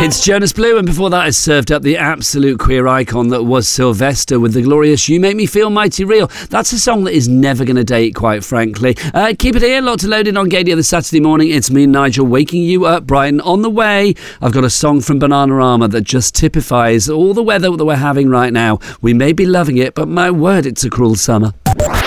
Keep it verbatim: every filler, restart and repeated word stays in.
It's Jonas Blue, and before that I served up the absolute queer icon that was Sylvester with the glorious You Make Me Feel Mighty Real. That's a song that is never going to date, quite frankly. Uh, keep it here, lot to load in on Gadia this Saturday morning. It's me, Nigel, waking you up bright and on the way. I've got a song from Bananarama that just typifies all the weather that we're having right now. We may be loving it, but my word, it's a cruel summer.